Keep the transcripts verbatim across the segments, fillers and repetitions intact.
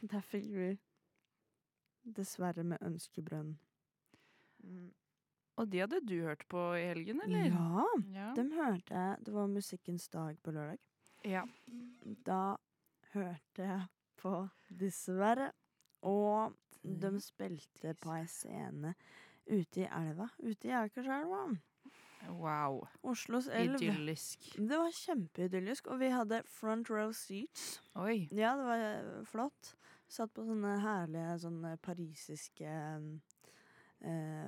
Der fikk vi dessverre med ønskebrønn. Mm. Og de hadde du hørt på i helgen, eller? Ja, Ja. dem hørte jeg. Det var musikkens dag på lørdag. Ja. Da hørte jeg på Dessverre. Og de spilte på ei scene ute i elva. Ute i Akerselva. Wow. Oslos elv. Idyllisk. Det var kjempeidyllisk, og vi hadde front row seats. Oi. Ja, det var flott. Satt på sånne herlige, sånne parisiske eh,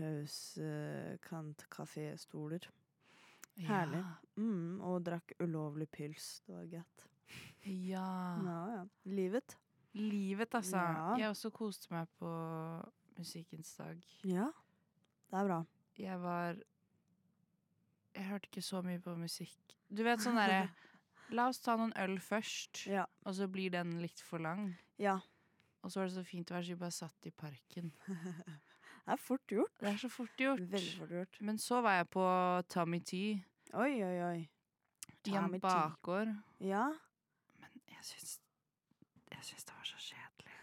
fortauskant-kaféstoler. Herlig. Mm, og drakk ulovlig pils. Det var godt. Ja. Ja, ja. Livet. Livet, altså. Ja. Jeg også koste meg på musikkens dag. Ja, det er bra. Jeg var Jeg hørte ikke så mye på musikk. Du vet sånn derre La oss ta noen øl først, Ja. og så blir den litt for lang. Ja. Og så var det så fint å være så vi bare satt i parken. Det er fort gjort. Det er så fort gjort. Veldig fort gjort. Men så var jeg på Tommy T Oi, oi, oi. i en Tommy T. bakgård. Ja. Men jeg syns Jeg syns det var så kjedelig.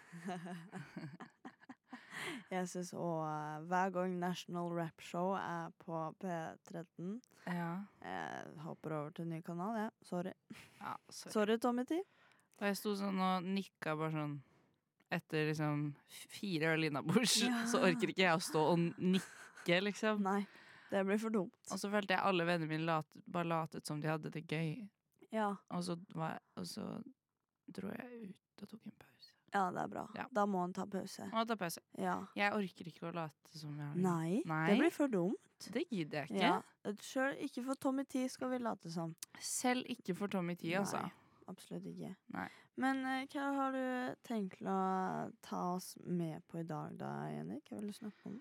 Jeg synes også uh, hver gang National Rap Show er på P tretten, Ja. jeg hopper over til ny kanal, ja. Sorry. ja sorry. Sorry, Tommy T. Og jeg sto sånn og nikka bare sånn etter liksom fire øl innabords, Ja. så orker ikke jeg å stå og nikke, liksom. Nei, det blir for dumt. Og så følte jeg alle vennene mine lat, bare latet som de hadde det gøy. Ja. Og så, var jeg, og så dro jeg ut og tok en pause. Ja, det er bra. Ja. Da må han ta pause. Og ta pause. Ja. Jeg orker ikke å late som jeg har det. Nei, Nei. det blir for dumt. Det gidder jeg ikke. Ja. Selv ikke for Tommy T skal vi late som. Selv ikke for Tommy T, altså. Nei, absolutt ikke. Nei. Men eh, hva har du tenkt å ta oss med på i dag da, Jenny? Hva vil du snakke om?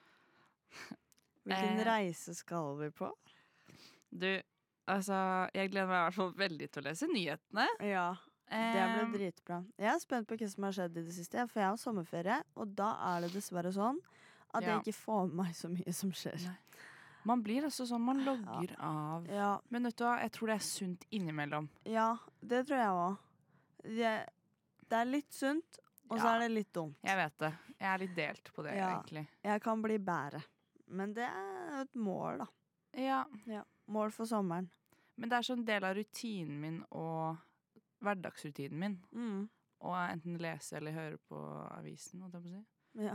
Hvilken Eh. reise skal vi på? Du, altså, jeg gleder meg i hvert fall veldig til å lese nyhetene. Ja, det blir Eh, dritbra. Jeg er spent på hva som har skjedd i det siste, for jeg har sommerferie, og da er det dessverre sånn at Ja. jeg ikke får med meg så mye som skjer. Nei. Man blir altså sånn, man logger av. Ja, Men vet du hva, jeg tror det er sunt innimellom. ja, det tror jeg òg. Det, det er litt sunt, og så Ja. er det litt dumt. Jeg vet det. Jeg er litt delt på det, Ja. egentlig. Jeg kan bli bedre. Men det er et mål, da. Ja, Ja. Mål for sommeren. men det er sånn del av rutinen min og hverdagsrutinen min. Mm. Og enten lese eller høre på avisen, holdt jeg på å si. Ja.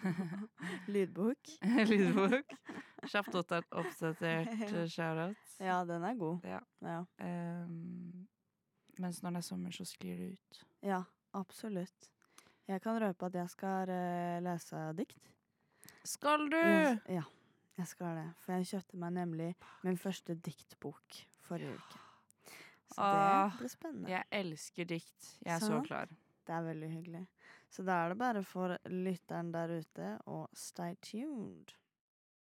Lydbok. Lydbok. Kjapt oppdatert, oppdatert shoutout. Ja, den er god. Ja. Ja, Um, mens når det er sommer, så sklir det ut. ja absolutt. Jeg kan røpe at jeg skal eh, lese dikt. Skal du? Jeg, ja, jeg skal det. For jeg kjøpte meg nemlig min første diktbok forrige uke. Så Ah, det blir spennende. Jeg elsker dikt. Jeg er så Sant? klar. Det er veldig hyggelig. Så da er det bare for lytteren der ute å stay tuned.